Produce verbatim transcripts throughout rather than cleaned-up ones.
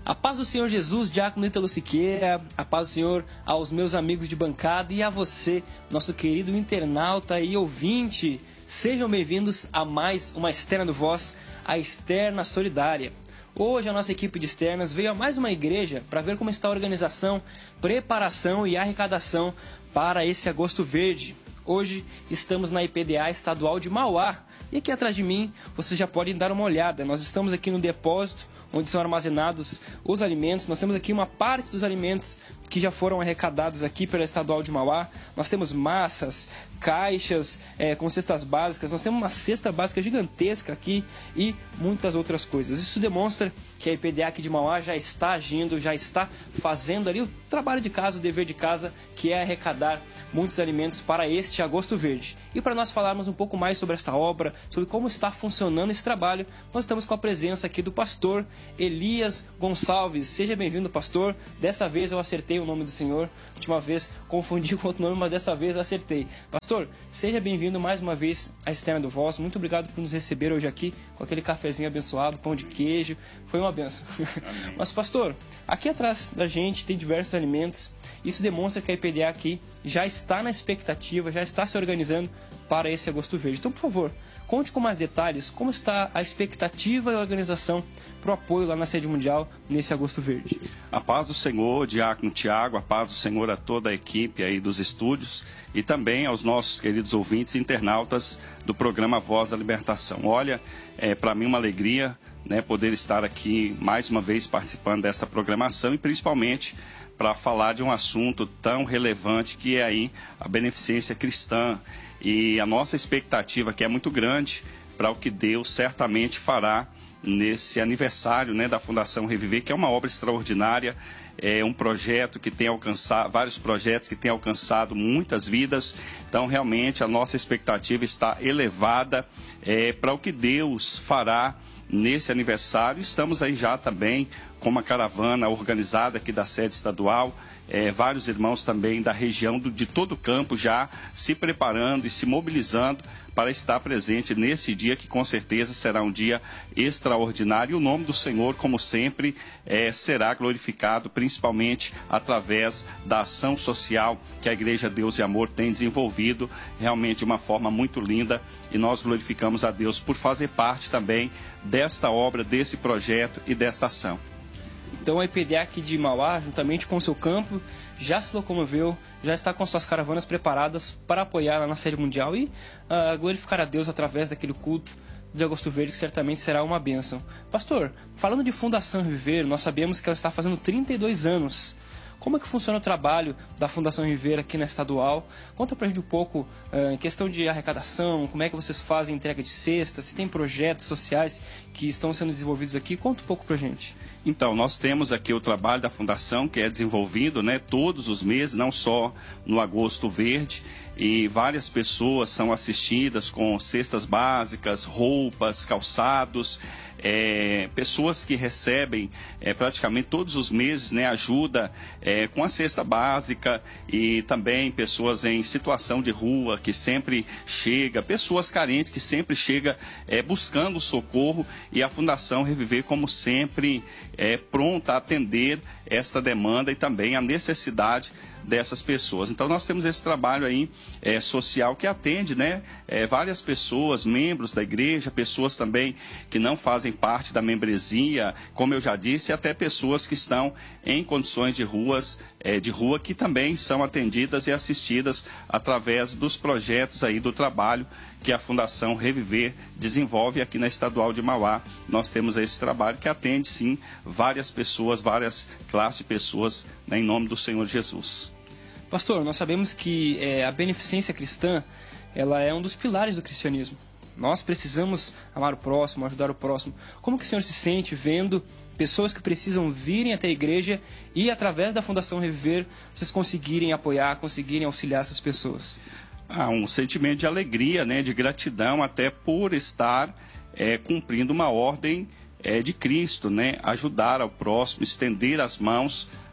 A paz do Senhor Jesus, Diácono Ítalo Siqueira, a paz do Senhor aos meus amigos de bancada e a você, nosso querido internauta e ouvinte. Sejam bem-vindos a mais uma externa do Voz, a Externa Solidária. Hoje a nossa equipe de externas veio a mais uma igreja para ver como está a organização, preparação e arrecadação para esse Agosto Verde. Hoje estamos na I P D A estadual de Mauá e aqui atrás de mim vocês já podem dar uma olhada. Nós estamos aqui no depósito onde são armazenados os alimentos. Nós temos aqui uma parte dos alimentos que já foram arrecadados aqui pela Estadual de Mauá. Nós temos massas, caixas é, com cestas básicas, nós temos uma cesta básica gigantesca aqui e muitas outras coisas. Isso demonstra que a I P D A aqui de Mauá já está agindo, já está fazendo ali o trabalho de casa, o dever de casa, que é arrecadar muitos alimentos para este Agosto Verde. E para nós falarmos um pouco mais sobre esta obra, sobre como está funcionando esse trabalho, nós estamos com a presença aqui do pastor Elias Gonçalves. Seja bem-vindo, pastor. Dessa vez eu acertei o nome do senhor. Última vez confundi com outro nome, mas dessa vez eu acertei. Pastor, seja bem-vindo mais uma vez à Externa do Voz. Muito obrigado por nos receber hoje aqui com aquele cafezinho abençoado, pão de queijo. Foi uma benção. Mas, pastor, aqui atrás da gente tem diversos alimentos. Isso demonstra que a I P D A aqui já está na expectativa, já está se organizando para esse Agosto Verde. Então, por favor, conte com mais detalhes como está a expectativa e a organização para o apoio lá na sede mundial nesse Agosto Verde. A paz do Senhor, Diácono Tiago, a paz do Senhor a toda a equipe aí dos estúdios e também aos nossos queridos ouvintes e internautas do programa Voz da Libertação. Olha, é para mim uma alegria, né, poder estar aqui mais uma vez participando desta programação e principalmente para falar de um assunto tão relevante que é aí a beneficência cristã. E a nossa expectativa que é muito grande para o que Deus certamente fará nesse aniversário, né, da Fundação Reviver, que é uma obra extraordinária, é um projeto que tem alcançado, vários projetos que têm alcançado muitas vidas. Então, realmente, a nossa expectativa está elevada é, para o que Deus fará nesse aniversário. Estamos aí já também com uma caravana organizada aqui da sede estadual, É, vários irmãos também da região do, de todo o campo já se preparando e se mobilizando para estar presente nesse dia que com certeza será um dia extraordinário. E o nome do Senhor, como sempre, é, será glorificado principalmente através da ação social que a Igreja Deus e Amor tem desenvolvido realmente de uma forma muito linda, e nós glorificamos a Deus por fazer parte também desta obra, desse projeto e desta ação. Então a I P D A aqui de Mauá, juntamente com o seu campo, já se locomoveu, já está com suas caravanas preparadas para apoiar lá na sede mundial e uh, glorificar a Deus através daquele culto de Agosto Verde, que certamente será uma bênção. Pastor, falando de Fundação Reviver, nós sabemos que ela está fazendo trinta e dois anos. Como é que funciona o trabalho da Fundação Reviver aqui na estadual? Conta pra gente um pouco uh, em questão de arrecadação, como é que vocês fazem entrega de cestas, se tem projetos sociais que estão sendo desenvolvidos aqui. Conta um pouco pra gente. Então, nós temos aqui o trabalho da Fundação, que é desenvolvido, né, todos os meses, não só no Agosto Verde, e várias pessoas são assistidas com cestas básicas, roupas, calçados, é, pessoas que recebem é, praticamente todos os meses, né, ajuda é, com a cesta básica, e também pessoas em situação de rua que sempre chega, pessoas carentes que sempre chega é, buscando socorro, e a Fundação Reviver, como sempre, é pronta a atender esta demanda e também a necessidade dessas pessoas. Então nós temos esse trabalho aí é, social que atende, né, é, várias pessoas, membros da igreja, pessoas também que não fazem parte da membresia, como eu já disse, até pessoas que estão em condições de ruas, é, de rua, que também são atendidas e assistidas através dos projetos aí do trabalho que a Fundação Reviver desenvolve aqui na Estadual de Mauá. Nós temos esse trabalho que atende, sim, várias pessoas, várias classes de pessoas, né, em nome do Senhor Jesus. Pastor, nós sabemos que é, a beneficência cristã, ela é um dos pilares do cristianismo. Nós precisamos amar o próximo, ajudar o próximo. Como que o senhor se sente vendo pessoas que precisam virem até a igreja e, através da Fundação Reviver, vocês conseguirem apoiar, conseguirem auxiliar essas pessoas? Ah, um sentimento de alegria, né, de gratidão até por estar é, cumprindo uma ordem é, de Cristo, né, ajudar ao próximo, estender as mãos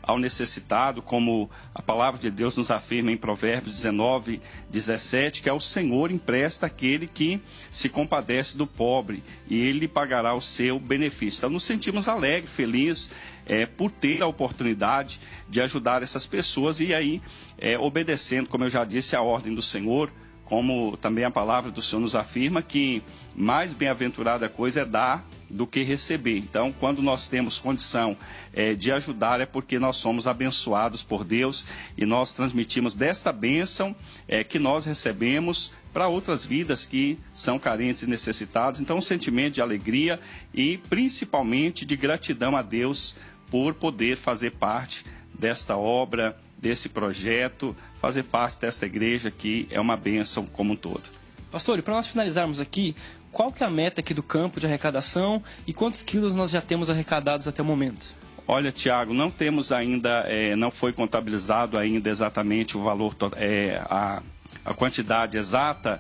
ao necessitado, como a palavra de Deus nos afirma em Provérbios dezenove, dezessete, que é o Senhor empresta aquele que se compadece do pobre e ele pagará o seu benefício. Então nos sentimos alegres, felizes, é, por ter a oportunidade de ajudar essas pessoas e aí, é, obedecendo, como eu já disse, a ordem do Senhor, como também a palavra do Senhor nos afirma que mais bem-aventurada coisa é dar do que receber. Então, quando nós temos condição é, de ajudar, é porque nós somos abençoados por Deus e nós transmitimos desta bênção é, que nós recebemos para outras vidas que são carentes e necessitadas. Então, um sentimento de alegria e principalmente de gratidão a Deus por poder fazer parte desta obra, desse projeto, fazer parte desta igreja que é uma bênção como um todo. Pastor, e para nós finalizarmos aqui, qual que é a meta aqui do campo de arrecadação e quantos quilos nós já temos arrecadados até o momento? Olha, Tiago, não temos ainda, é, não foi contabilizado ainda exatamente o valor, é, a, a quantidade exata,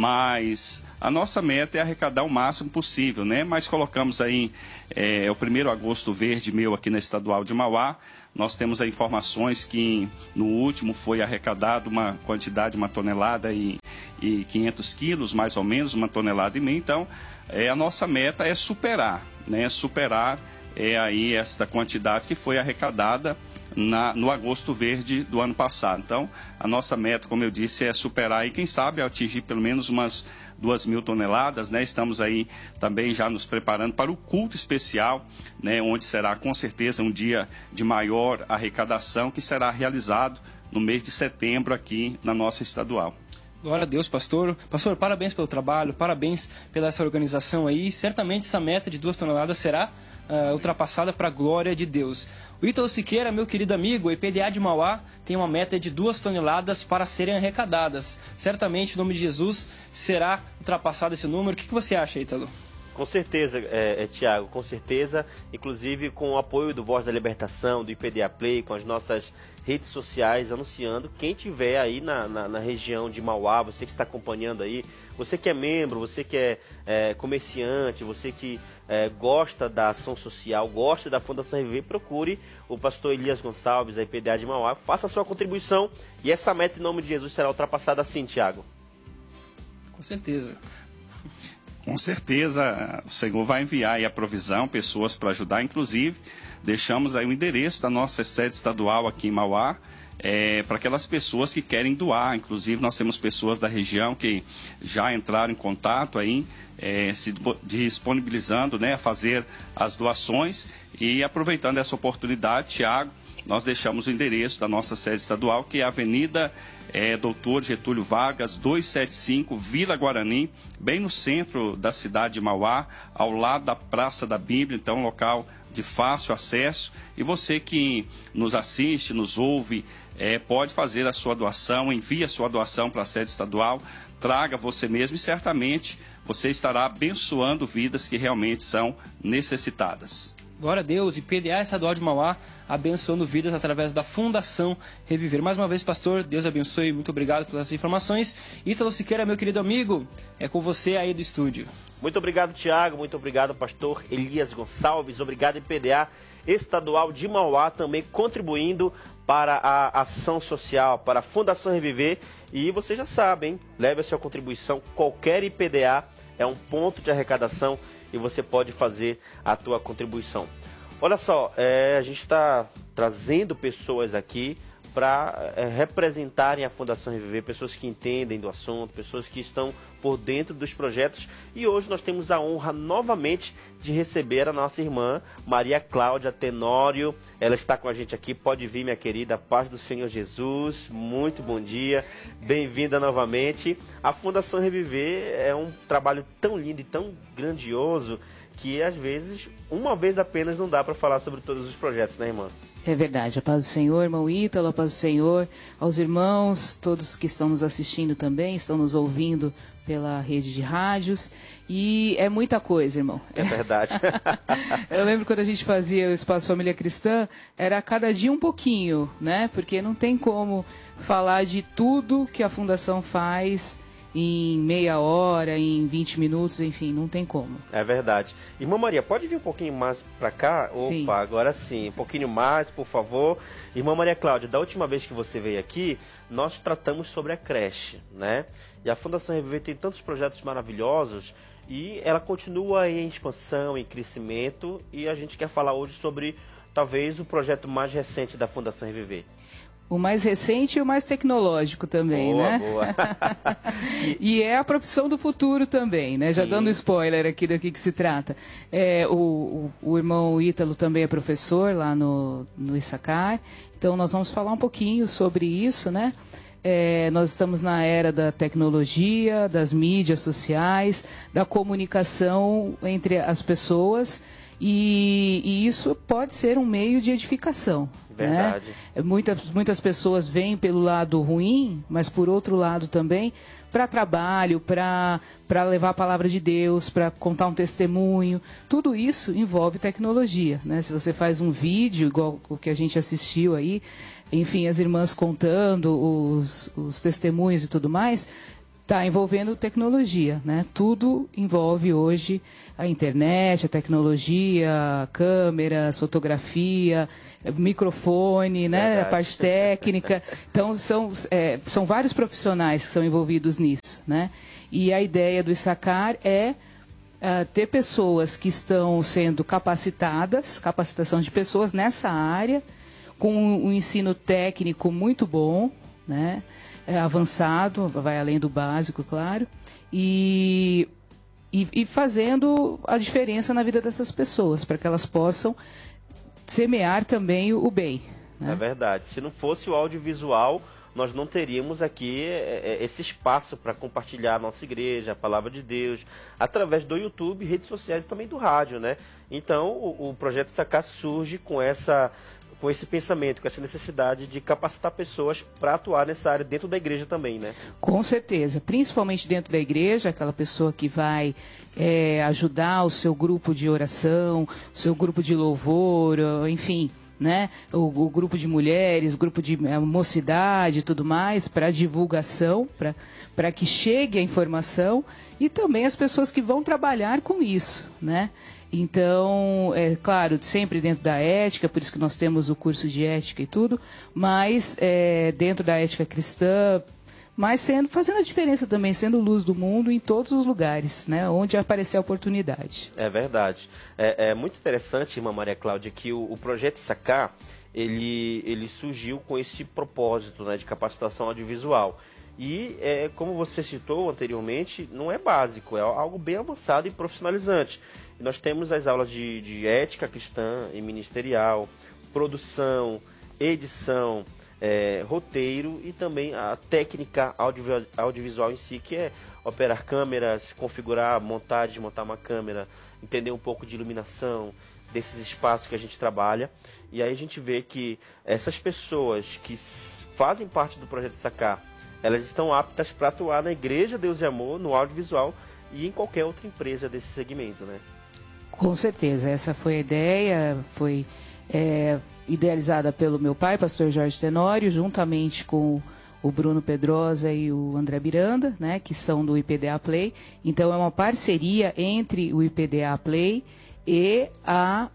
mas a nossa meta é arrecadar o máximo possível, né? Mas colocamos aí é, o primeiro agosto verde meu aqui na Estadual de Mauá. Nós temos aí informações que no último foi arrecadado uma quantidade, uma tonelada e, e quinhentos quilos, mais ou menos, uma tonelada e meia. Então, é, a nossa meta é superar, né? Superar é, aí esta quantidade que foi arrecadada na, no agosto verde do ano passado. Então, a nossa meta, como eu disse, é superar e quem sabe atingir pelo menos umas duas mil toneladas, né? Estamos aí também já nos preparando para o culto especial, né? Onde será com certeza um dia de maior arrecadação que será realizado no mês de setembro aqui na nossa estadual. Glória a Deus, pastor. Pastor, parabéns pelo trabalho, parabéns pela essa organização aí. Certamente essa meta de duas toneladas será uh, ultrapassada para a glória de Deus. O Ítalo Siqueira, meu querido amigo, o I P D A de Mauá tem uma meta de duas toneladas para serem arrecadadas. Certamente, em nome de Jesus, será ultrapassado esse número. O que você acha, Ítalo? Com certeza, é, é, Tiago, com certeza, inclusive com o apoio do Voz da Libertação, do I P D A Play, com as nossas redes sociais anunciando, quem tiver aí na, na, na região de Mauá, você que está acompanhando aí, você que é membro, você que é, é comerciante, você que é, gosta da ação social, gosta da Fundação Reviver, procure o pastor Elias Gonçalves, a I P D A de Mauá, faça a sua contribuição e essa meta em nome de Jesus será ultrapassada assim, Tiago. Com certeza. Com certeza, o Senhor vai enviar aí a provisão, pessoas para ajudar, inclusive deixamos aí o endereço da nossa sede estadual aqui em Mauá, é, para aquelas pessoas que querem doar. Inclusive nós temos pessoas da região que já entraram em contato aí, é, se disponibilizando, né, a fazer as doações e aproveitando essa oportunidade, Tiago, nós deixamos o endereço da nossa sede estadual, que é a Avenida É, Doutor Getúlio Vargas, duzentos e setenta e cinco, Vila Guarani, bem no centro da cidade de Mauá, ao lado da Praça da Bíblia, então um local de fácil acesso. E você que nos assiste, nos ouve, é, pode fazer a sua doação, envie a sua doação para a sede estadual, traga você mesmo e certamente você estará abençoando vidas que realmente são necessitadas. Glória a Deus, I P D A Estadual de Mauá, abençoando vidas através da Fundação Reviver. Mais uma vez, pastor, Deus abençoe, muito obrigado pelas informações. Ítalo Siqueira, meu querido amigo, é com você aí do estúdio. Muito obrigado, Tiago, muito obrigado, pastor Elias Gonçalves, obrigado, I P D A Estadual de Mauá, também contribuindo para a ação social, para a Fundação Reviver. E você já sabe, hein? Leve a sua contribuição, qualquer I P D A é um ponto de arrecadação e você pode fazer a tua contribuição. Olha só, é, a gente está trazendo pessoas aqui para é, representarem a Fundação Reviver, pessoas que entendem do assunto, pessoas que estão por dentro dos projetos. E hoje nós temos a honra novamente de receber a nossa irmã Maria Cláudia Tenório. Ela está com a gente aqui, pode vir, minha querida, paz do Senhor Jesus, muito bom dia, bem-vinda novamente. A Fundação Reviver é um trabalho tão lindo e tão grandioso que às vezes, uma vez apenas não dá para falar sobre todos os projetos, né, irmã? É verdade, a paz do Senhor, irmão Ítalo, a paz do Senhor, aos irmãos, todos que estão nos assistindo também, estão nos ouvindo pela rede de rádios, e é muita coisa, irmão. É verdade. Eu lembro quando a gente fazia o Espaço Família Cristã, era cada dia um pouquinho, né? Porque não tem como falar de tudo que a Fundação faz em meia hora, em vinte minutos, enfim, não tem como. É verdade. Irmã Maria, pode vir um pouquinho mais para cá? Sim. Opa, agora sim. Um pouquinho mais, por favor. Irmã Maria Cláudia, da última vez que você veio aqui, nós tratamos sobre a creche, né? E a Fundação Reviver tem tantos projetos maravilhosos e ela continua em expansão, em crescimento, e a gente quer falar hoje sobre, talvez, o projeto mais recente da Fundação Reviver. O mais recente e o mais tecnológico também, boa, né? Boa. E é a profissão do futuro também, né? Já Sim. dando spoiler aqui do que, que se trata. É, o, o, o irmão Ítalo também é professor lá no, no Issacar, então nós vamos falar um pouquinho sobre isso, né? É, nós estamos na era da tecnologia, das mídias sociais, da comunicação entre as pessoas, e, e isso pode ser um meio de edificação. Verdade. Né? Muitas, muitas pessoas vêm pelo lado ruim, mas por outro lado também para trabalho, para para levar a palavra de Deus, para contar um testemunho. Tudo isso envolve tecnologia, né? Se você faz um vídeo, igual o que a gente assistiu aí, enfim, as irmãs contando os, os testemunhos e tudo mais, está envolvendo tecnologia, né? Tudo envolve hoje a internet, a tecnologia, câmeras, fotografia, microfone, né? Verdade. A parte técnica. Então, são, é, são vários profissionais que são envolvidos nisso, né? E a ideia do Issacar é uh, ter pessoas que estão sendo capacitadas, capacitação de pessoas nessa área, com um ensino técnico muito bom, né? É avançado, vai além do básico, claro, e, e, e fazendo a diferença na vida dessas pessoas, para que elas possam semear também o, o bem. Né? É verdade. Se não fosse o audiovisual, nós não teríamos aqui é, esse espaço para compartilhar a nossa igreja, a palavra de Deus, através do YouTube, redes sociais e também do rádio, né? Então, o, o Projeto Issacar surge com essa... com esse pensamento, com essa necessidade de capacitar pessoas para atuar nessa área dentro da igreja também, né? Com certeza, principalmente dentro da igreja, aquela pessoa que vai é, ajudar o seu grupo de oração, o seu grupo de louvor, enfim, né? O, o grupo de mulheres, grupo de a mocidade e tudo mais, para divulgação, para que chegue a informação, e também as pessoas que vão trabalhar com isso, né? Então, é claro, sempre dentro da ética, por isso que nós temos o curso de ética e tudo, mas é, dentro da ética cristã, mas sendo, fazendo a diferença também, sendo luz do mundo em todos os lugares, né, onde aparecer a oportunidade. É verdade. É, é muito interessante, irmã Maria Cláudia, que o, o Projeto Issacar, ele, ele surgiu com esse propósito, né, de capacitação audiovisual. E, é, como você citou anteriormente, não é básico, é algo bem avançado e profissionalizante. E nós temos as aulas de, de ética cristã e ministerial, produção, edição, é, roteiro e também a técnica audiovisual, audiovisual em si, que é operar câmeras, configurar, montar, desmontar uma câmera, entender um pouco de iluminação, desses espaços que a gente trabalha. E aí a gente vê que essas pessoas que fazem parte do Projeto Issacar, elas estão aptas para atuar na Igreja Deus e Amor, no audiovisual e em qualquer outra empresa desse segmento, né? Com certeza, essa foi a ideia, foi é, idealizada pelo meu pai, pastor Jorge Tenório, juntamente com o Bruno Pedrosa e o André Miranda, né, que são do I P D A Play. Então é uma parceria entre o I P D A Play e a,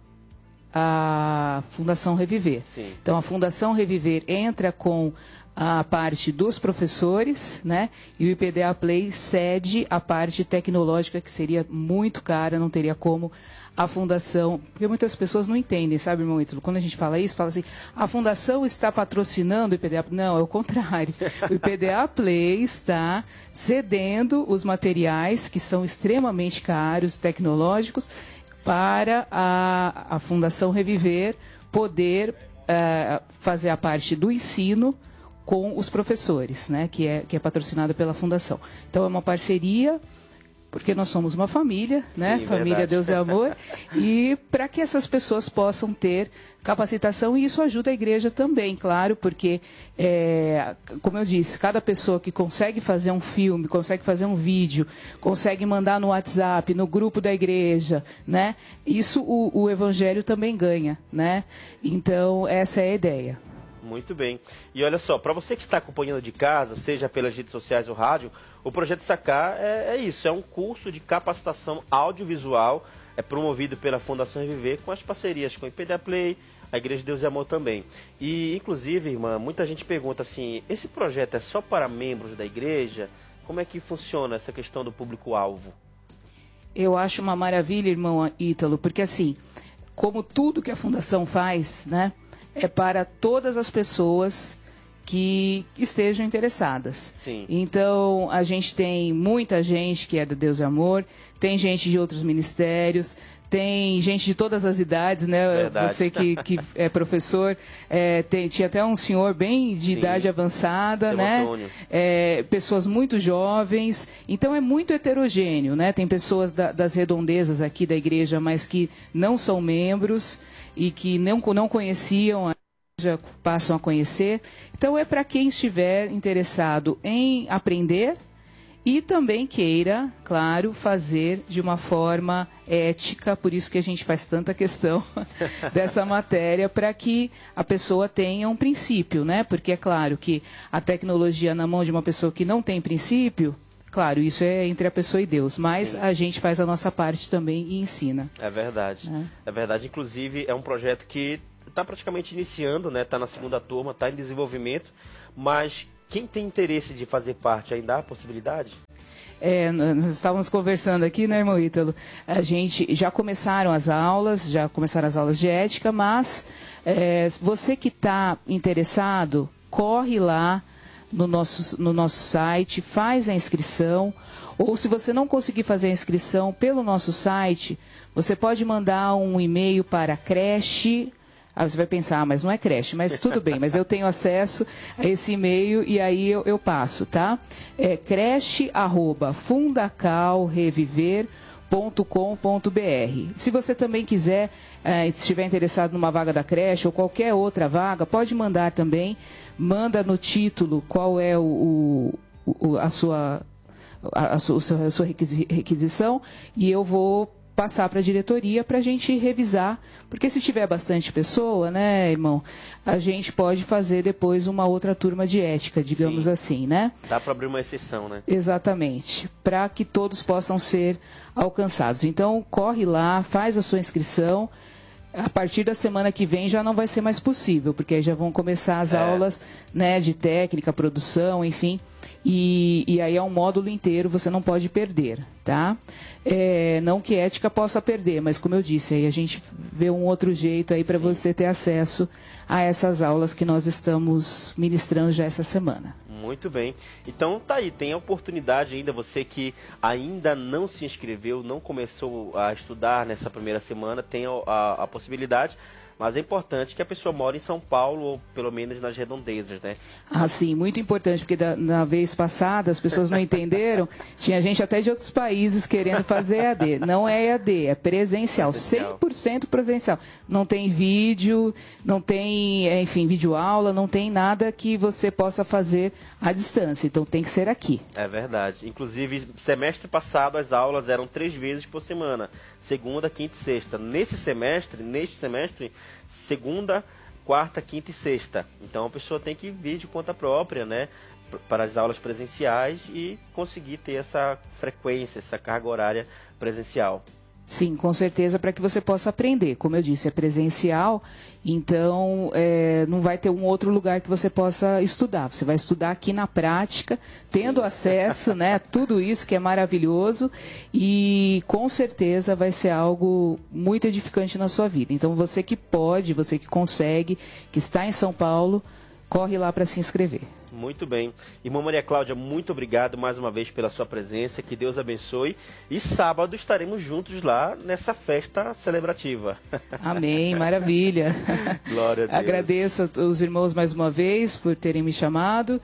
a Fundação Reviver. Sim. Então a Fundação Reviver entra com a parte dos professores, né? E o I P D A Play cede a parte tecnológica, que seria muito cara, não teria como a fundação, porque muitas pessoas não entendem, sabe, irmão Ítalo? Quando a gente fala isso, fala assim, a fundação está patrocinando o I P D A Play. Não, é o contrário. O I P D A Play está cedendo os materiais, que são extremamente caros, tecnológicos, para a, a Fundação Reviver poder uh, fazer a parte do ensino com os professores, né, que é, que é patrocinado pela Fundação. Então é uma parceria, porque nós somos uma família, né, Sim, família verdade. Deus é Amor, e para que essas pessoas possam ter capacitação, e isso ajuda a igreja também, claro, porque, é, como eu disse, cada pessoa que consegue fazer um filme, consegue fazer um vídeo, consegue mandar no WhatsApp, no grupo da igreja, né, isso o, o evangelho também ganha, né, então essa é a ideia. Muito bem. E olha só, para você que está acompanhando de casa, seja pelas redes sociais ou rádio, O Projeto Sacar é, é isso, é um curso de capacitação audiovisual, é promovido pela Fundação Reviver com as parcerias com o I P D A Play, a Igreja de Deus e Amor também. E, inclusive, irmã, muita gente pergunta assim, esse projeto é só para membros da igreja? Como é que funciona essa questão do público-alvo? Eu acho uma maravilha, irmão Ítalo, porque assim, como tudo que a Fundação faz, né, é para todas as pessoas que estejam interessadas. Sim. Então, a gente tem muita gente que é do Deus e Amor, tem gente de outros ministérios, tem gente de todas as idades, né? Verdade. Você que, que é professor, é, tem, tinha até um senhor bem de Sim. idade avançada, Seu né? Antônio. É, pessoas muito jovens, então é muito heterogêneo, né? Tem pessoas da, das redondezas aqui da igreja, mas que não são membros e que não, não conheciam a já passam a conhecer. Então é para quem estiver interessado em aprender e também queira, claro, fazer de uma forma ética, por isso que a gente faz tanta questão dessa matéria, para que a pessoa tenha um princípio, né? Porque é claro que a tecnologia na mão de uma pessoa que não tem princípio, claro, isso é entre a pessoa e Deus, mas Sim. a gente faz a nossa parte também e ensina. É verdade. É, é verdade, inclusive é um projeto que está praticamente iniciando, né? Está na segunda turma, está em desenvolvimento, mas quem tem interesse de fazer parte, ainda há possibilidade? É, nós estávamos conversando aqui, né, irmão Ítalo? A gente já começaram as aulas, já começaram as aulas de ética, mas é, você que está interessado, corre lá no nosso, no nosso site, faz a inscrição, ou se você não conseguir fazer a inscrição pelo nosso site, você pode mandar um e-mail para creche. Aí você vai pensar, ah, mas não é creche, mas tudo bem, mas eu tenho acesso a esse e-mail e aí eu, eu passo, tá? É creche arroba fundacalreviver ponto com ponto br. Se você também quiser, eh, se estiver interessado numa vaga da creche ou qualquer outra vaga, pode mandar também, manda no título qual é o, o, a, sua, a, a, sua, a sua requisição e eu vou passar para a diretoria para a gente revisar, porque se tiver bastante pessoa, né, irmão, a gente pode fazer depois uma outra turma de ética, digamos Sim. assim, né? Dá para abrir uma exceção, né? Exatamente, para que todos possam ser alcançados. Então, corre lá, faz a sua inscrição. A partir da semana que vem já não vai ser mais possível, porque aí já vão começar as é. aulas, né, de técnica, produção, enfim. E, e aí é um módulo inteiro, você não pode perder, tá? É, não que ética possa perder, mas como eu disse, aí a gente vê um outro jeito aí para você ter acesso a essas aulas que nós estamos ministrando já essa semana. Muito bem. Então tá aí, tem a oportunidade ainda, você que ainda não se inscreveu, não começou a estudar nessa primeira semana, tem a, a, a possibilidade, mas é importante que a pessoa mora em São Paulo ou pelo menos nas redondezas, né? Ah, sim, muito importante, porque da, na vez passada as pessoas não entenderam, tinha gente até de outros países querendo fazer E A D. Não é E A D, é presencial, presencial. cem por cento presencial. Não tem vídeo, não tem, enfim, videoaula, não tem nada que você possa fazer à distância, então tem que ser aqui. É verdade. Inclusive, semestre passado as aulas eram três vezes por semana, segunda, quinta e sexta. Nesse semestre, neste semestre, segunda, quarta, quinta e sexta. Então a pessoa tem que vir de conta própria, né, para as aulas presenciais e conseguir ter essa frequência, essa carga horária presencial. Sim, com certeza, para que você possa aprender. Como eu disse, é presencial, então é, não vai ter um outro lugar que você possa estudar. Você vai estudar aqui na prática, tendo Sim. acesso, né, a tudo isso que é maravilhoso e com certeza vai ser algo muito edificante na sua vida. Então você que pode, você que consegue, que está em São Paulo, corre lá para se inscrever. Muito bem. Irmã Maria Cláudia, muito obrigado mais uma vez pela sua presença, que Deus abençoe. E sábado estaremos juntos lá nessa festa celebrativa. Amém, maravilha. Glória a Deus. Agradeço aos irmãos mais uma vez por terem me chamado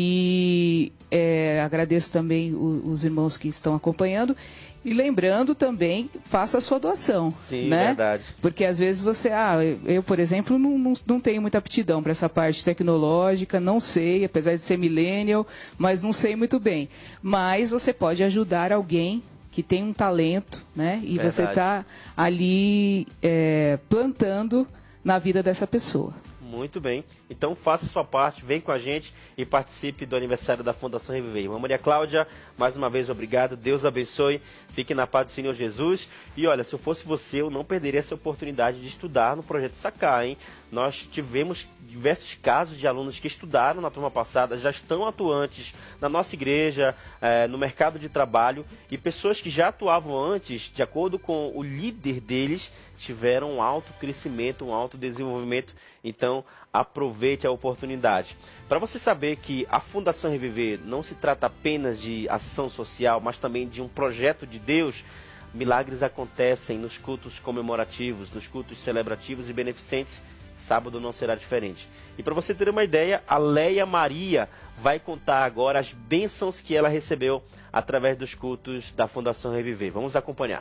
e é, agradeço também o, os irmãos que estão acompanhando. E lembrando também, faça a sua doação. Sim, né? verdade. Porque às vezes você, ah, eu, por exemplo, não, não, não tenho muita aptidão para essa parte tecnológica, não sei, apesar de ser millennial, mas não sei muito bem. Mas você pode ajudar alguém que tem um talento, né? E verdade. Você está ali é, plantando na vida dessa pessoa. Muito bem. Então faça a sua parte, vem com a gente e participe do aniversário da Fundação Reviver. Irmã Maria Cláudia, mais uma vez obrigado, Deus abençoe, fique na paz do Senhor Jesus. E olha, se eu fosse você, eu não perderia essa oportunidade de estudar no Projeto Sacar, hein? Nós tivemos diversos casos de alunos que estudaram na turma passada, já estão atuantes na nossa igreja, eh, no mercado de trabalho, e pessoas que já atuavam antes, de acordo com o líder deles, tiveram um alto crescimento, um alto desenvolvimento. Então, aproveite a oportunidade. Para você saber que a Fundação Reviver não se trata apenas de ação social, mas também de um projeto de Deus, milagres acontecem nos cultos comemorativos, nos cultos celebrativos e beneficentes. Sábado não será diferente. E para você ter uma ideia, a Leia Maria vai contar agora as bênçãos que ela recebeu através dos cultos da Fundação Reviver. Vamos acompanhar.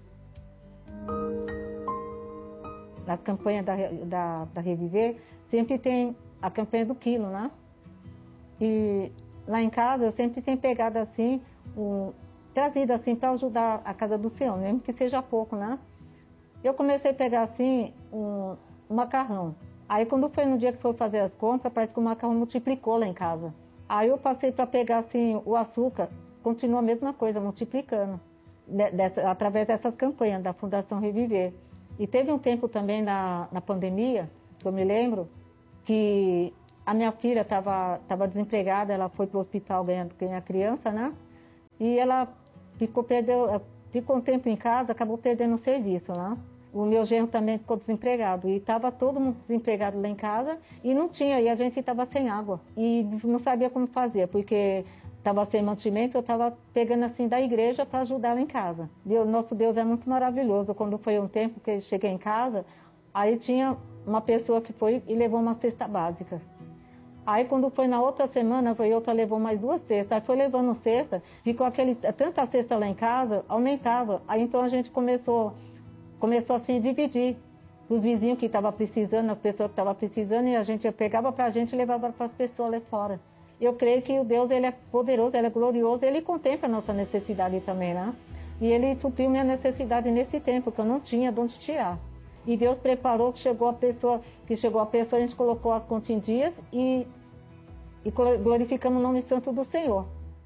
Nas campanhas da, da, da Reviver, sempre tem a campanha do quilo, né? E lá em casa eu sempre tenho pegado assim, um, trazido assim para ajudar a casa do Senhor, mesmo que seja pouco, né? Eu comecei a pegar assim um, um macarrão. Aí quando foi no dia que foi fazer as compras, parece que o macarrão multiplicou lá em casa. Aí eu passei para pegar assim o açúcar, continua a mesma coisa, multiplicando, dessa, através dessas campanhas da Fundação Reviver. E teve um tempo também na, na pandemia, que eu me lembro, que a minha filha estava tava desempregada, ela foi para o hospital ganhar, ganhar criança, né? E ela ficou, perdeu, ficou um tempo em casa, acabou perdendo o serviço, né? O meu genro também ficou desempregado e estava todo mundo desempregado lá em casa e não tinha, e a gente estava sem água e não sabia como fazer, porque estava sem mantimento, eu estava pegando assim da igreja para ajudar lá em casa. Deus, nosso Deus é muito maravilhoso. Quando foi um tempo que eu cheguei em casa, aí tinha uma pessoa que foi e levou uma cesta básica. Aí quando foi na outra semana, foi outra, levou mais duas cestas. Aí foi levando cesta, ficou aquele, tanta cesta lá em casa, aumentava. Aí então a gente começou, começou assim a dividir os vizinhos que estavam precisando, as pessoas que estavam precisando, e a gente pegava para a gente e levava para as pessoas lá fora. Eu creio que o Deus, ele é poderoso, ele é glorioso, ele contempla a nossa necessidade também, né? E ele supriu minha necessidade nesse tempo, que eu não tinha de onde tirar. E Deus preparou, que chegou a pessoa, que chegou a pessoa, a gente colocou as contas em dias e, e glorificamos o nome santo do Senhor.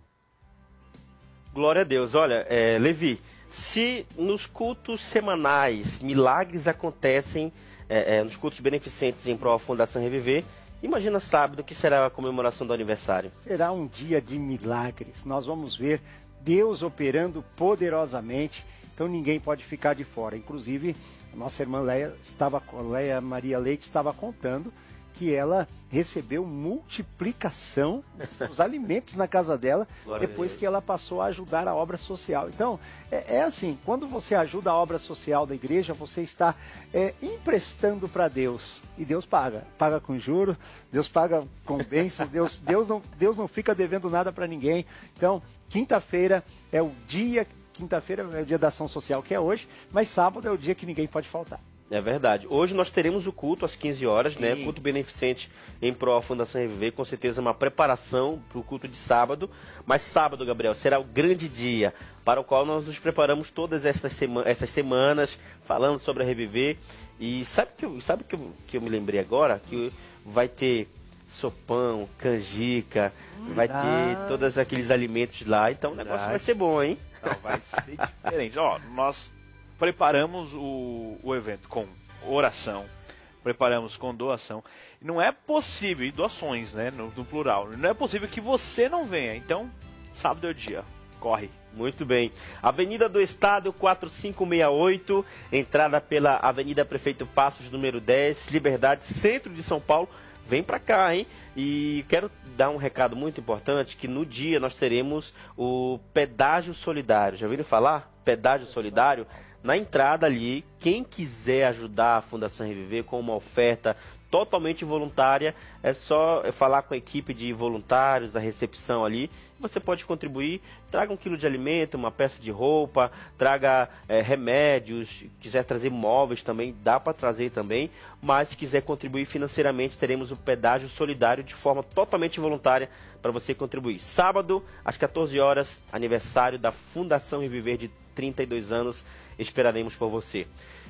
Glória a Deus. Olha, é, Levi, se nos cultos semanais milagres acontecem, é, é, nos cultos beneficentes em prol da Fundação Reviver, imagina sábado, que será a comemoração do aniversário. Será um dia de milagres. Nós vamos ver Deus operando poderosamente, então ninguém pode ficar de fora. Inclusive, a nossa irmã Leia, estava, Leia Maria Leite estava contando que ela recebeu multiplicação dos alimentos na casa dela, Glória depois que ela passou a ajudar a obra social. Então, é, é assim, quando você ajuda a obra social da igreja, você está é, emprestando para Deus, e Deus paga. Paga com juros, Deus paga com bênçãos, Deus, Deus, não, Deus não fica devendo nada para ninguém. Então, quinta-feira é o dia, quinta-feira é o dia da ação social, que é hoje, mas sábado é o dia que ninguém pode faltar. É verdade. Hoje nós teremos o culto às quinze horas, Sim. né? Culto beneficente em prol da Fundação Reviver, com certeza uma preparação para o culto de sábado. Mas sábado, Gabriel, será o grande dia para o qual nós nos preparamos todas estas, sema essas semanas, falando sobre a Reviver. E sabe que eu, sabe que eu, que eu me lembrei agora? Que vai ter sopão, canjica, hum, vai ah. ter todos aqueles alimentos lá. Então o negócio Verdade. vai ser bom, hein? Não, vai ser diferente. Ó, nós preparamos o, o evento com oração, preparamos com doação. Não é possível, e doações, né, no, no plural, não é possível que você não venha. Então, sábado é o dia, corre. Muito bem. Avenida do Estado, quatro cinco seis oito, entrada pela Avenida Prefeito Passos, número dez, Liberdade, centro de São Paulo. Vem pra cá, hein? E quero dar um recado muito importante, que no dia nós teremos o pedágio solidário. Já ouviram falar? Pedágio solidário? Na entrada ali, quem quiser ajudar a Fundação Reviver com uma oferta totalmente voluntária, é só falar com a equipe de voluntários, a recepção ali. Você pode contribuir, traga um quilo de alimento, uma peça de roupa, traga é, remédios, quiser trazer móveis também, dá para trazer também, mas se quiser contribuir financeiramente, teremos o pedágio solidário de forma totalmente voluntária para você contribuir. Sábado, às quatorze horas, aniversário da Fundação Reviver de trinta e dois anos, esperaremos por você.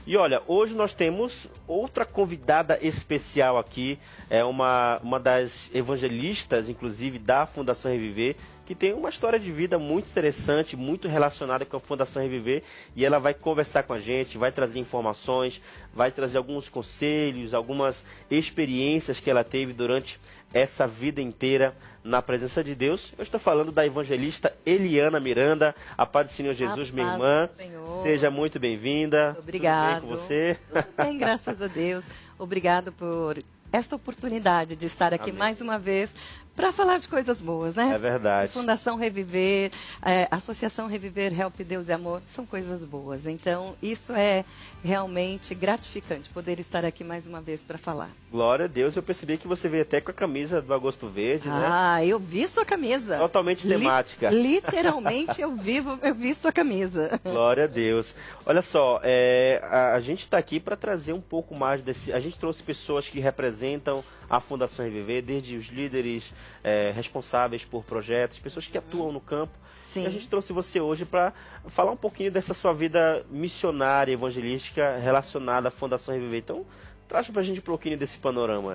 E olha, hoje nós temos outra convidada especial aqui, é uma, uma das evangelistas, inclusive, da Fundação Reviver, que tem uma história de vida muito interessante, muito relacionada com a Fundação Reviver, e ela vai conversar com a gente, vai trazer informações, vai trazer alguns conselhos, algumas experiências que ela teve durante essa vida inteira na presença de Deus. Eu estou falando da evangelista Eliana Miranda. A paz do Senhor Jesus, A minha paz irmã. do Senhor. Seja muito bem-vinda. Obrigado. Tudo bem com você? Tudo bem, graças a Deus. Obrigado por esta oportunidade de estar aqui Amém. mais uma vez para falar de coisas boas, né? É verdade. Fundação Reviver, é, Associação Reviver, Help Deus e Amor, são coisas boas. Então, isso é realmente gratificante, poder estar aqui mais uma vez para falar. Glória a Deus. Eu percebi que você veio até com a camisa do Agosto Verde, né? Ah, eu visto a camisa. Totalmente temática. Li- literalmente, eu vivo, eu visto a camisa. Glória a Deus. Olha só, é, a, a gente está aqui para trazer um pouco mais desse... A gente trouxe pessoas que representam a Fundação Reviver, desde os líderes é, responsáveis por projetos, pessoas que atuam no campo. Sim. E a gente trouxe você hoje para falar um pouquinho dessa sua vida missionária, evangelística, relacionada à Fundação Reviver. Então, traz para a gente um pouquinho desse panorama.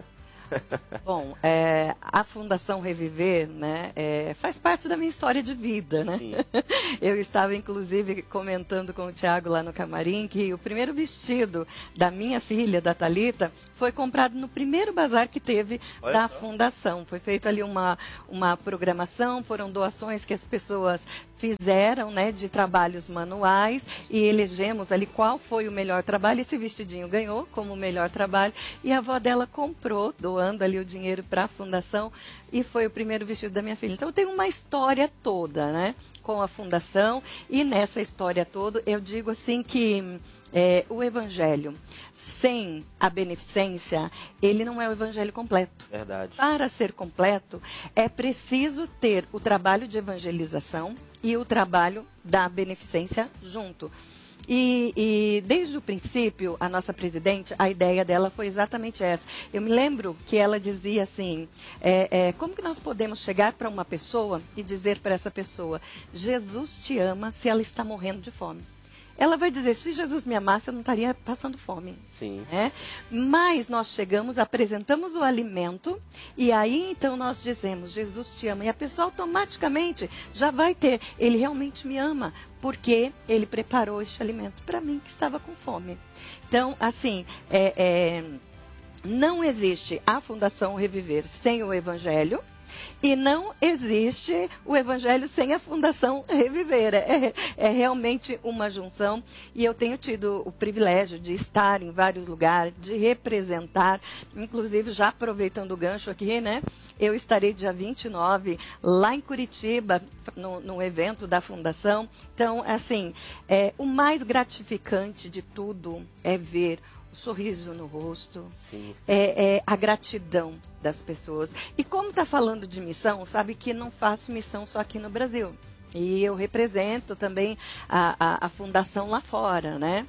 Bom, é, a Fundação Reviver, né, é, faz parte da minha história de vida, né? Sim. Eu estava, inclusive, comentando com o Tiago lá no camarim que o primeiro vestido da minha filha, da Thalita, foi comprado no primeiro bazar que teve Olha da só. Fundação. Foi feita ali uma, uma programação, foram doações que as pessoas fizeram, né, de trabalhos manuais, e elegemos ali qual foi o melhor trabalho. Esse vestidinho ganhou como o melhor trabalho, e a avó dela comprou, doando ali o dinheiro para a fundação, e foi o primeiro vestido da minha filha. Então, eu tenho uma história toda, né, com a fundação, e nessa história toda, eu digo assim que é, o evangelho sem a beneficência, ele não é o evangelho completo. Verdade. Para ser completo, é preciso ter o trabalho de evangelização e o trabalho da beneficência junto. E, e desde o princípio, a nossa presidente, a ideia dela foi exatamente essa. Eu me lembro que ela dizia assim, é, é, como que nós podemos chegar para uma pessoa e dizer para essa pessoa, Jesus te ama se ela está morrendo de fome? Ela vai dizer, se Jesus me amasse, eu não estaria passando fome. Sim. Né? Mas nós chegamos, apresentamos o alimento, e aí então nós dizemos, Jesus te ama. E a pessoa automaticamente já vai ter, ele realmente me ama, porque ele preparou este alimento para mim que estava com fome. Então, assim, é, é, não existe a Fundação Reviver sem o Evangelho. E não existe o Evangelho sem a Fundação Reviver. É, é realmente uma junção. E eu tenho tido o privilégio de estar em vários lugares, de representar, inclusive já aproveitando o gancho aqui, né? Eu estarei dia vinte e nove lá em Curitiba, no, no evento da Fundação. Então, assim, é, o mais gratificante de tudo é ver o sorriso no rosto, Sim. é, é a gratidão das pessoas. E como está falando de missão, sabe que não faço missão só aqui no Brasil. E eu represento também a, a, a fundação lá fora, né?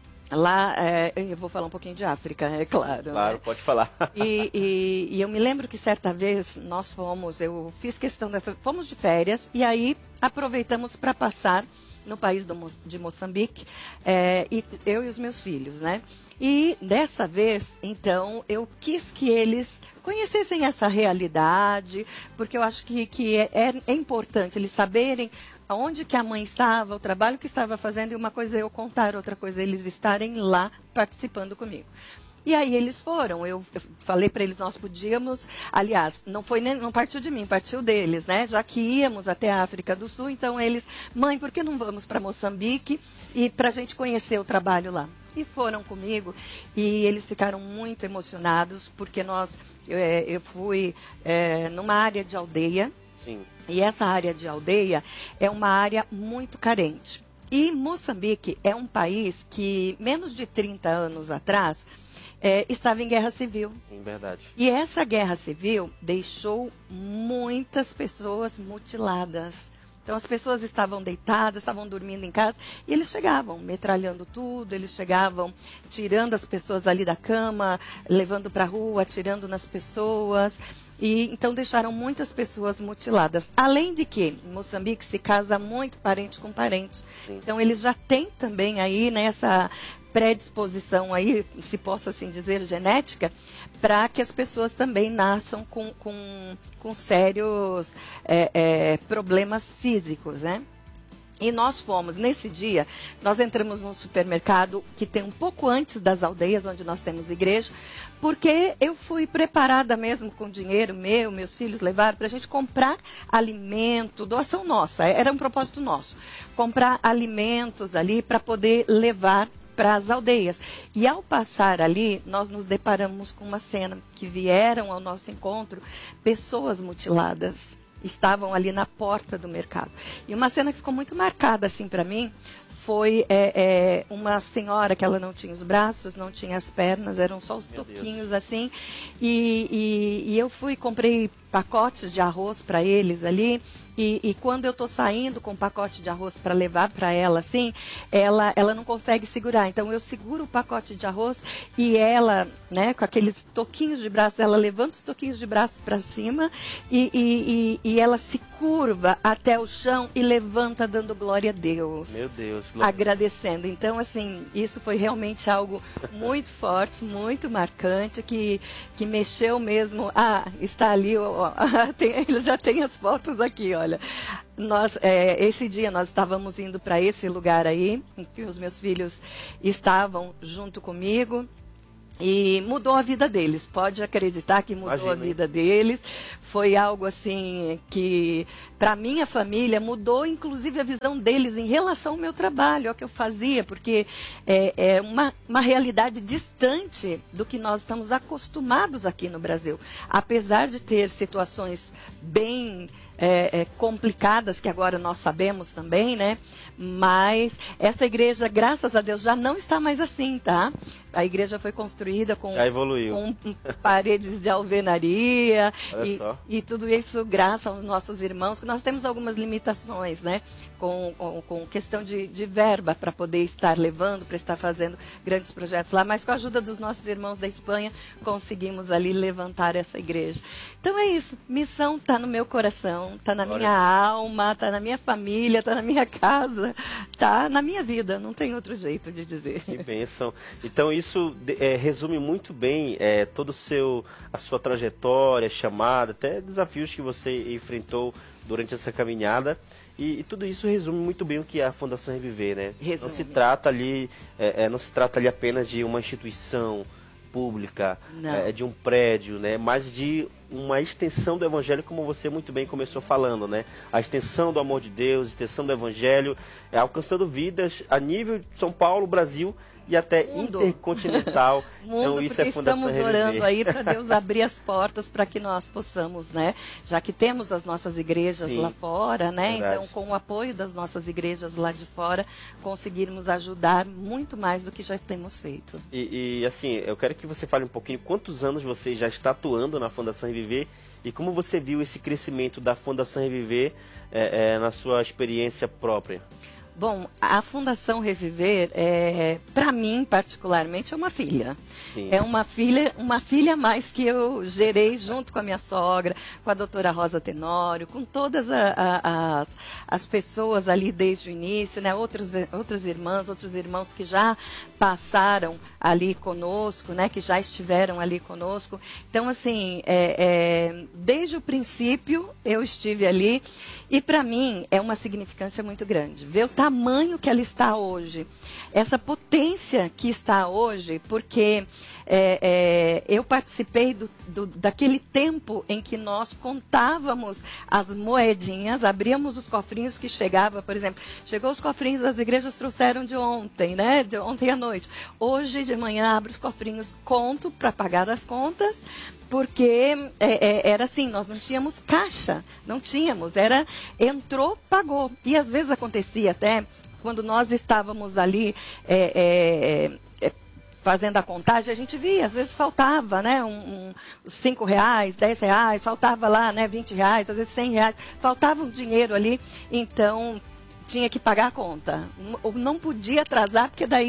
Lá, é, eu vou falar um pouquinho de África, é claro. Claro, né? pode falar. E, e, e eu me lembro que certa vez nós fomos, eu fiz questão dessa, fomos de férias e aí aproveitamos para passar no país do, de Moçambique, é, e eu e os meus filhos, né? E dessa vez, então, eu quis que eles conhecessem essa realidade, porque eu acho que, que é, é importante eles saberem aonde que a mãe estava, o trabalho que estava fazendo, e uma coisa é eu contar, outra coisa é eles estarem lá participando comigo. E aí eles foram, eu, eu falei para eles, nós podíamos, aliás, não foi nem, não partiu de mim, partiu deles, né? Já que íamos até a África do Sul, então eles, mãe, por que não vamos para Moçambique e para a gente conhecer o trabalho lá? E foram comigo e eles ficaram muito emocionados, porque nós, eu, eu fui é, numa área de aldeia. Sim. E essa área de aldeia é uma área muito carente. E Moçambique é um país que, menos de trinta anos atrás, é, estava em guerra civil. Sim, verdade. E essa guerra civil deixou muitas pessoas mutiladas. Então, as pessoas estavam deitadas, estavam dormindo em casa, e eles chegavam metralhando tudo, eles chegavam tirando as pessoas ali da cama, levando para a rua, atirando nas pessoas. E então deixaram muitas pessoas mutiladas. Além de que em Moçambique se casa muito parente com parente. Sim. Então eles já têm também aí nessa predisposição aí, se posso assim dizer, genética, para que as pessoas também nasçam com, com, com sérios é, é, problemas físicos, né? E nós fomos, nesse dia, nós entramos num supermercado que tem um pouco antes das aldeias, onde nós temos igreja, porque eu fui preparada mesmo com dinheiro meu, meus filhos levaram para a gente comprar alimento, doação nossa, era um propósito nosso, comprar alimentos ali para poder levar para as aldeias. E ao passar ali, nós nos deparamos com uma cena que vieram ao nosso encontro pessoas mutiladas. Estavam ali na porta do mercado. E uma cena que ficou muito marcada assim para mim foi é, é, uma senhora que ela não tinha os braços, não tinha as pernas, eram só os Meu toquinhos Deus. assim. E, e, e eu fui, comprei pacotes de arroz para eles ali. E, e quando eu estou saindo com um pacote de arroz para levar para ela, assim, ela, ela não consegue segurar. Então eu seguro o pacote de arroz e ela, né, com aqueles toquinhos de braço, ela levanta os toquinhos de braço para cima e, e, e, e ela se curva até o chão e levanta dando glória a Deus. Meu Deus. Glória. Agradecendo. Então, assim, isso foi realmente algo muito forte, muito marcante, que, que mexeu mesmo. Ah, está ali, ó, tem, ele já tem as fotos aqui, olha. Olha, nós, é, esse dia nós estávamos indo para esse lugar aí, em que os meus filhos estavam junto comigo. E mudou a vida deles, pode acreditar que mudou Imagina, a vida hein? deles. Foi algo assim que, para minha família, mudou inclusive a visão deles em relação ao meu trabalho, ao que eu fazia, porque é, é uma, uma realidade distante do que nós estamos acostumados aqui no Brasil. Apesar de ter situações bem É, é, complicadas, que agora nós sabemos também, né? Mas essa igreja, graças a Deus, já não está mais assim, tá? A igreja foi construída com, já evoluiu. com, com paredes de alvenaria e, só. e tudo isso graças aos nossos irmãos, que nós temos algumas limitações, né? Com, com, com questão de, de verba para poder estar levando, para estar fazendo grandes projetos lá, mas com a ajuda dos nossos irmãos da Espanha, conseguimos ali levantar essa igreja. Então é isso, missão está no meu coração, está na minha alma, está na minha família, está na minha casa, está na minha vida, não tem outro jeito de dizer. Que bênção. Então isso é, resume muito bem é, todo o seu, a sua trajetória, chamada, até desafios que você enfrentou durante essa caminhada. E, e tudo isso resume muito bem o que é a Fundação Reviver, né? Resume. Não se trata ali, é, é, não se trata ali apenas de uma instituição pública, é, de um prédio, né? Mas de uma extensão do Evangelho, como você muito bem começou falando, né? A extensão do amor de Deus, a extensão do Evangelho, é, alcançando vidas a nível de São Paulo, Brasil e até Mundo. intercontinental. Mundo, então isso é Fundação estamos Reviver. orando aí para Deus abrir as portas para que nós possamos, né? Já que temos as nossas igrejas Sim, lá fora, né? verdade. Então, com o apoio das nossas igrejas lá de fora, conseguirmos ajudar muito mais do que já temos feito. E, e assim, eu quero que você fale um pouquinho quantos anos você já está atuando na Fundação Reviver e como você viu esse crescimento da Fundação Reviver é, é, na sua experiência própria. Bom, a Fundação Reviver, é, para mim, particularmente, é uma filha. Sim. É uma filha, uma filha a mais que eu gerei junto com a minha sogra, com a doutora Rosa Tenório, com todas a, a, as, as pessoas ali desde o início, né? Outros, outras irmãs, outros irmãos que já passaram ali conosco, né? Que já estiveram ali conosco. Então, assim, é, é, desde o princípio eu estive ali e, para mim, é uma significância muito grande. Ver o tamanho que ela está hoje, essa potência que está hoje, porque é, é, eu participei do, do, daquele tempo em que nós contávamos as moedinhas, abríamos os cofrinhos que chegava, por exemplo, chegou os cofrinhos das igrejas, trouxeram de ontem, né, de ontem à noite. Hoje de manhã abro os cofrinhos, conto para pagar as contas, porque é, é, era assim, nós não tínhamos caixa, não tínhamos, era entrou, pagou. E às vezes acontecia até, quando nós estávamos ali é, é, é, fazendo a contagem, a gente via, às vezes faltava, né, um, um, cinco reais, dez reais, faltava lá, né, vinte reais, às vezes cem reais, faltava um dinheiro ali, então tinha que pagar a conta. Não podia atrasar, porque daí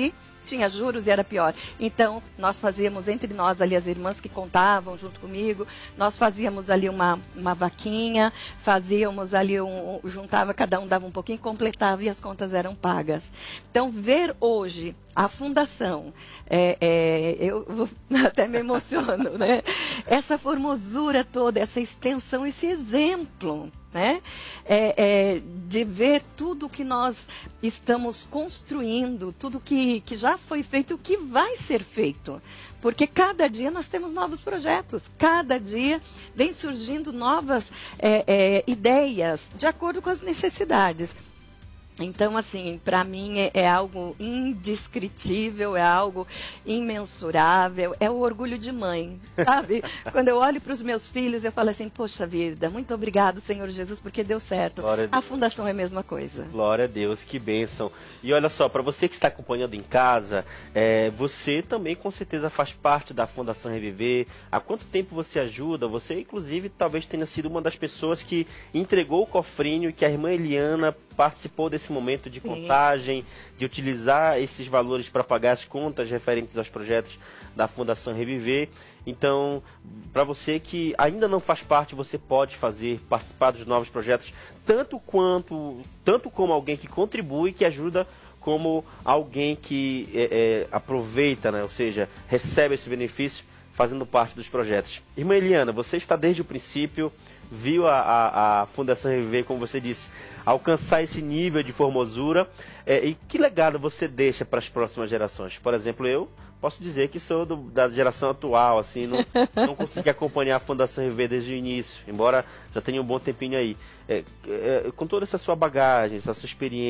tinha juros e era pior. Então, nós fazíamos entre nós ali, as irmãs que contavam junto comigo, nós fazíamos ali uma, uma vaquinha, fazíamos ali, um, juntava, cada um dava um pouquinho, completava e as contas eram pagas. Então, ver hoje a fundação, é, é, eu até me emociono, né? Essa formosura toda, essa extensão, esse exemplo, né? É, é, de ver tudo que nós estamos construindo, tudo que, que já foi feito e o que vai ser feito. Porque cada dia nós temos novos projetos, cada dia vem surgindo novas é, é, ideias de acordo com as necessidades. Então, assim, para mim é, é algo indescritível, é algo imensurável, é o orgulho de mãe, sabe? Quando eu olho para os meus filhos, eu falo assim, poxa vida, muito obrigado, Senhor Jesus, porque deu certo. A, a fundação é a mesma coisa. Glória a Deus, que bênção. E olha só, para você que está acompanhando em casa, é, você também com certeza faz parte da Fundação Reviver. Há quanto tempo você ajuda? Você, inclusive, talvez tenha sido uma das pessoas que entregou o cofrinho e que a irmã Eliana participou desse momento de contagem, de utilizar esses valores para pagar as contas referentes aos projetos da Fundação Reviver. Então, para você que ainda não faz parte, você pode fazer, participar dos novos projetos, tanto quanto, tanto como alguém que contribui, que ajuda, como alguém que é, é, aproveita, né? Ou seja, recebe esse benefício fazendo parte dos projetos. Irmã Eliana, você está desde o princípio, viu a, a, a Fundação Reviver, como você disse, alcançar esse nível de formosura. É, e que legado você deixa para as próximas gerações? Por exemplo, eu posso dizer que sou do, da geração atual, assim, não, não consegui acompanhar a Fundação Reviver desde o início, embora já tenha um bom tempinho aí. É, é, com toda essa sua bagagem, essa sua experiência,